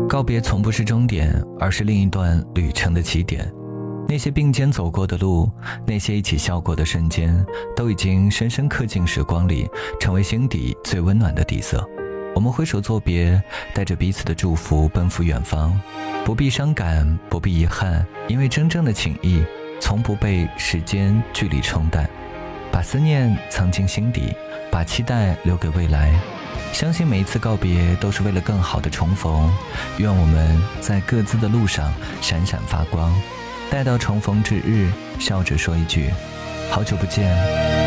告别从不是终点，而是另一段旅程的起点。那些并肩走过的路，那些一起笑过的瞬间，都已经深深刻进时光里，成为心底最温暖的底色。我们挥手作别，带着彼此的祝福奔赴远方，不必伤感，不必遗憾，因为真正的情谊从不被时间距离冲淡。把思念藏进心底，把期待留给未来，相信每一次告别都是为了更好的重逢。愿我们在各自的路上闪闪发光，待到重逢之日，笑着说一句好久不见。